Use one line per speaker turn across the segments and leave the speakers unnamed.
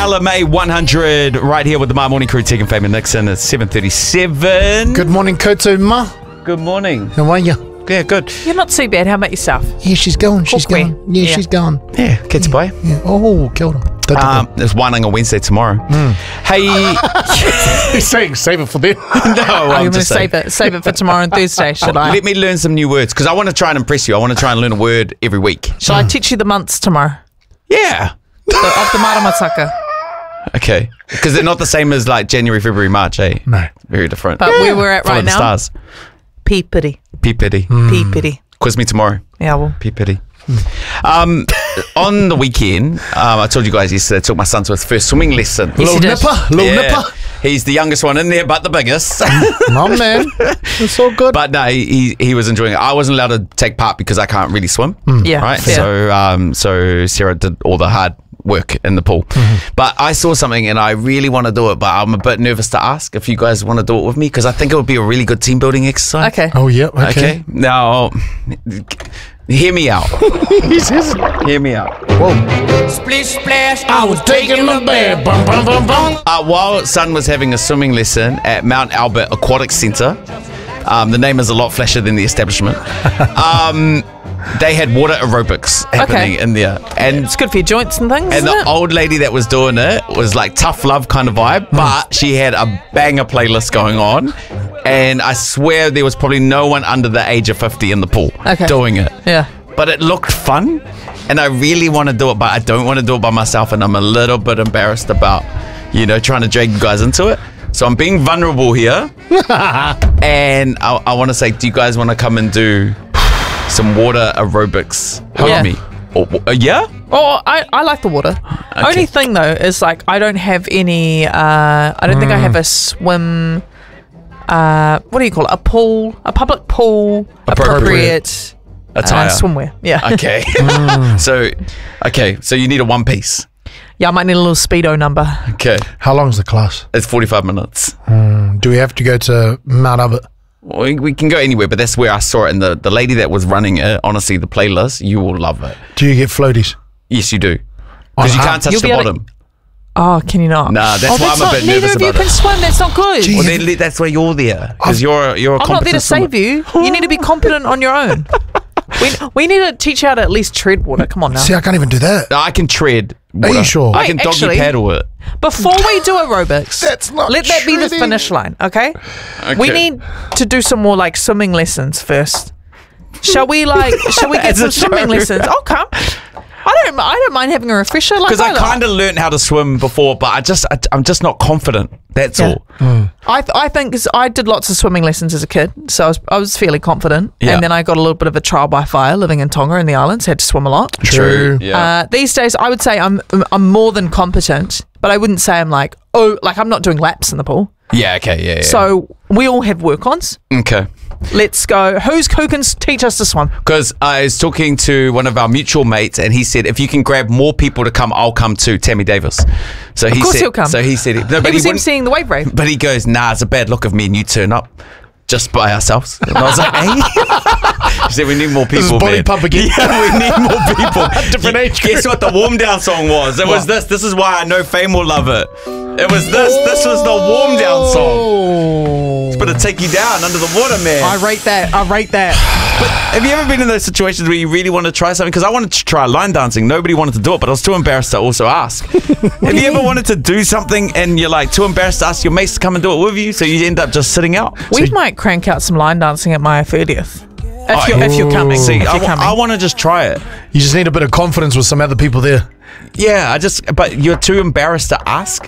LMA 100 right here with the My Morning Crew, Tegan, Fabian Nixon. It's 7:37.
Good morning, Kotu Ma.
Good morning.
How are you?
Yeah, good.
You're not too bad. How about yourself?
Yeah, she's going. She's
Hopefully.
going. Yeah,
Yeah.
she's going.
Yeah, kids boy.
Yeah. Oh, killed her.
There's one on a Wednesday tomorrow. Hey,
He's saying save it for them.
no,
I'm
I'm
going to
just saying.
save it for tomorrow and Thursday, should I?
Let me learn some new words because I want to try and impress you. I want to try and learn a word every week.
Shall I teach you the months tomorrow?
Yeah.
Of the Maramataka.
Okay. Because they're not the same as like January, February, March, eh?
No.
Very different.
But where we're at
Follow
right
the
now,
stars.
Peepity.
Peepity.
Peepity.
Quiz me tomorrow.
Yeah, well.
Peepity. On the weekend, I told you guys yesterday, I took my son to his first swimming lesson.
Yes, you did.
Little nipper.
He's the youngest one in there, but the biggest.
My man. It's all good.
But no, he was enjoying it. I wasn't allowed to take part because I can't really swim.
Yeah.
Right.
fair.
So Sarah did all the hard work in the pool. But I saw something and I really want to do it, but I'm a bit nervous to ask if you guys want to do it with me because I think it would be a really good team building exercise.
Okay.
Oh, yeah.
Okay.
Okay.
Now, hear me out. Hear me out.
Splish splash,
I was taking a bath. Bum, bum, bum, bum.
While son was having a swimming lesson at Mount Albert Aquatic Centre, the name is a lot flashier than the establishment. They had water aerobics happening in there, and
It's good for your joints and things,
and
isn't
the
it?
old lady that was doing it was like tough love kind of vibe, but she had a banger playlist going on, and I swear there was probably no one under the age of 50 in the pool doing it.
Yeah.
But it looked fun, and I really want to do it, but I don't want to do it by myself, and I'm a little bit embarrassed about, trying to drag you guys into it. So I'm being vulnerable here, and I want to say, do you guys want to come and do some water aerobics with me? Yeah?
Oh, I like the water. Only thing though is like I don't have any. I don't think I have a swim. What do you call it? A public pool appropriate
Attire.
swimwear. Yeah.
Okay. So you need a one piece.
Yeah, I might need a little speedo number.
Okay.
How long's the class?
It's 45 minutes.
Do we have to go to Mount Albert?
We can go anywhere, but that's where I saw it. And the lady that was running it, honestly, the playlist, you will love it.
Do you get floaties?
Yes, you do. Because you can't touch
You'll
the
be able to-
bottom.
Oh, can you not?
Nah, that's why I'm a bit
neither
nervous
of you
about
can
it.
swim. That's not good.
Gee.
Well, then that's why you're there. Because you're a
I'm not there
competent
to
swimmer.
save you. You need to be competent on your own. We need to teach you how to at least tread water. Come on now.
See, I can't even do that.
I can tread water.
Are you sure?
I can
Wait,
doggy
actually-
paddle it.
Before we do aerobics,
That's not
let that be the
treading.
finish line, okay? We need to do some more like swimming lessons first. Shall we get
As a
some swimming
show.
lessons? Oh, come. I don't mind having a refresher. Like,
Because I kind of learned how to swim before, but I'm just not confident. That's
Yeah.
all.
I think 'cause I did lots of swimming lessons as a kid, so I was fairly confident.
Yeah.
And then I got a little bit of a trial by fire living in Tonga in the islands. Had to swim a lot.
True.
Yeah.
These days, I would say I'm more than competent, but I wouldn't say I'm like I'm not doing laps in the pool.
Yeah. Okay. Yeah.
So we all have work-ons.
Okay.
Let's go. Who can teach us to swim?
Because I was talking to one of our mutual mates, and he said, if you can grab more people to come, I'll come too. Tammy Davis. So he
course
said,
he'll come.
So he said, no, but
He was
wouldn't-
emceeing the wave rave.
But he goes, nah, it's a bad look of me and you turn up just by ourselves. And I was like, hey. He said, we need more people,
This is body
man.
pump again.
Yeah, we need more people.
Different age
Guess what the warm down song was? It was this. This is why I know Fame will love it. It was this. This was the warm down song.
Oh.
It's going to take you down under the water, man.
I rate that.
But have you ever been in those situations where you really want to try something? Because I wanted to try line dancing. Nobody wanted to do it, but I was too embarrassed to also ask. Have you ever wanted to do something and you're like too embarrassed to ask your mates to come and do it with you, so you end up just sitting out?
We might crank out some line dancing at my 30th. If you're coming.
See,
if you're coming.
I want to just try it.
You just need a bit of confidence with some other people there.
Yeah, but you're too embarrassed to ask.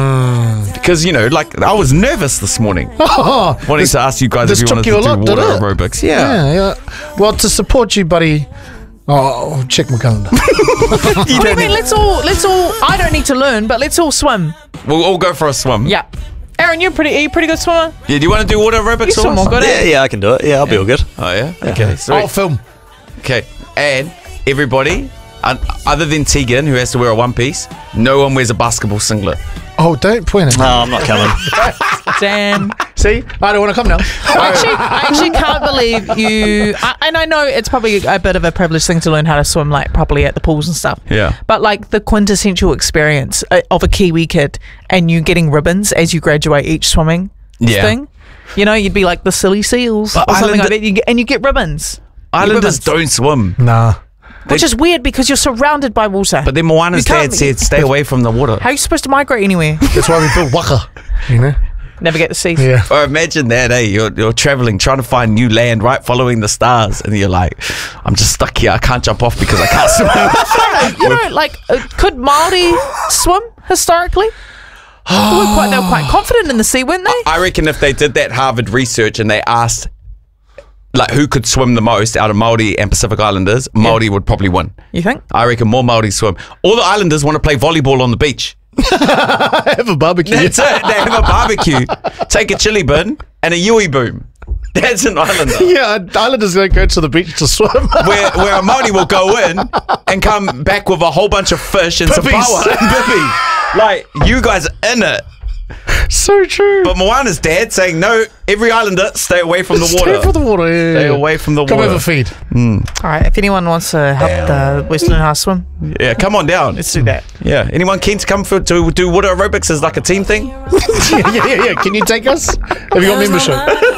Because, like, I was nervous this morning. Wanting to ask you guys if
this
you wanted
took you
to
a lot,
do water
did it?
aerobics. Yeah.
Yeah. Well, to support you, buddy. Oh, check my calendar.
What do you mean? Let's all. I don't need to learn, but let's all swim.
We'll all go for a swim.
Yeah. Aaron, are you pretty good swimmer?
Yeah, do you want to do water aerobics?
You swim
or
more good, eh?
Yeah, I can do it. Yeah, I'll be all good.
Oh, yeah? Okay, sweet.
I'll film.
Okay, and everybody, other than Tegan, who has to wear a one piece, no one wears a basketball singlet.
Oh, don't point at me.
No, I'm not coming.
Damn.
Is See, I don't want to come now.
I actually can't believe you. And I know it's probably a bit of a privileged thing to learn how to swim like properly at the pools and stuff.
Yeah.
But like the quintessential experience of a Kiwi kid and you getting ribbons as you graduate each swimming thing. You know, you'd be like the silly seals
But
or something like that, and you get ribbons.
Islanders don't swim.
Nah.
Which is weird because you're surrounded by water.
But then Moana's dad said, stay away from the water.
How are you supposed to migrate anywhere?
That's why we built waka. You know.
Never get to see.
Yeah.
Or imagine that, you're traveling, trying to find new land, right, following the stars, and you're like, I'm just stuck here. I can't jump off because I can't swim.
You know, like, could Māori swim historically? They were quite confident in the sea, weren't they?
I reckon if they did that Harvard research and they asked, like, who could swim the most out of Māori and Pacific Islanders, Māori would probably win.
You think?
I reckon more Māori swim. All the Islanders want to play volleyball on the beach.
Have a barbecue.
That's it. They have a barbecue, take a chili bin, and a Yui boom. That's an Islander.
Yeah, Islanders don't go to the beach to swim.
Where a Māori will go in and come back with a whole bunch of fish and some
Pippies.
power and pippies. Like, you guys are in it.
So true.
But Moana's dad saying, no, every Islander, stay away from the water.
Stay from the water. Yeah,
Stay away from the
Come
water.
over feed.
All right, if anyone wants to help the West learn how to swim,
Yeah, come on down.
let's do that.
Yeah. Anyone keen to come to do water aerobics as like a team thing?
yeah. Can you take us? Have you got membership?